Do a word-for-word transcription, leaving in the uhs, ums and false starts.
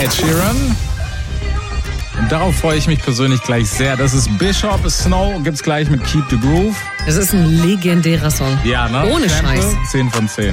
Ed Sheeran. Und darauf freue ich mich persönlich gleich sehr. Das ist Bishop Snow, gibt's gleich mit Keep the Groove. Das ist ein legendärer Song. Ja, ne? Ohne Sample, Scheiß. zehn von zehn.